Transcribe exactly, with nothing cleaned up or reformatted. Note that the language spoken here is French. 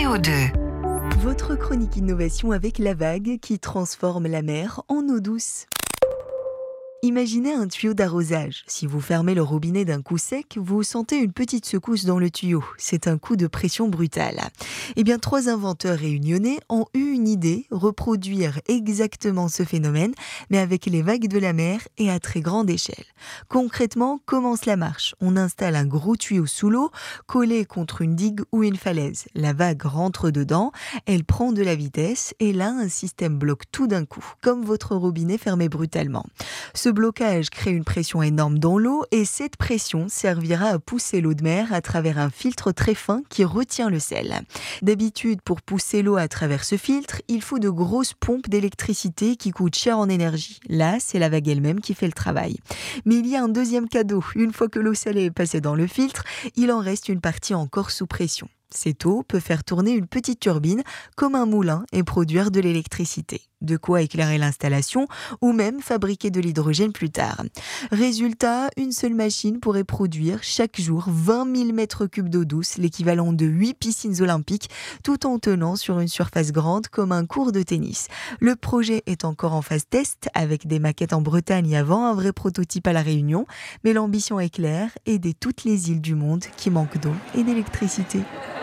C O deux. Votre chronique innovation avec la vague qui transforme la mer en eau douce. Imaginez un tuyau d'arrosage. Si vous fermez le robinet d'un coup sec, vous sentez une petite secousse dans le tuyau. C'est un coup de pression brutal. Eh bien, trois inventeurs réunionnais ont eu une idée, reproduire exactement ce phénomène, mais avec les vagues de la mer et à très grande échelle. Concrètement, comment cela marche ? On installe un gros tuyau sous l'eau, collé contre une digue ou une falaise. La vague rentre dedans, elle prend de la vitesse et là, un système bloque tout d'un coup, comme votre robinet fermé brutalement. Ce blocage crée une pression énorme dans l'eau et cette pression servira à pousser l'eau de mer à travers un filtre très fin qui retient le sel. D'habitude, pour pousser l'eau à travers ce filtre, il faut de grosses pompes d'électricité qui coûtent cher en énergie. Là, c'est la vague elle-même qui fait le travail. Mais il y a un deuxième cadeau. Une fois que l'eau salée est passée dans le filtre, il en reste une partie encore sous pression. Cette eau peut faire tourner une petite turbine comme un moulin et produire de l'électricité. De quoi éclairer l'installation ou même fabriquer de l'hydrogène plus tard. Résultat, une seule machine pourrait produire chaque jour vingt mille mètres cubes d'eau douce, l'équivalent de huit piscines olympiques, tout en tenant sur une surface grande comme un court de tennis. Le projet est encore en phase test avec des maquettes en Bretagne avant un vrai prototype à La Réunion, mais l'ambition est claire, aider toutes les îles du monde qui manquent d'eau et d'électricité.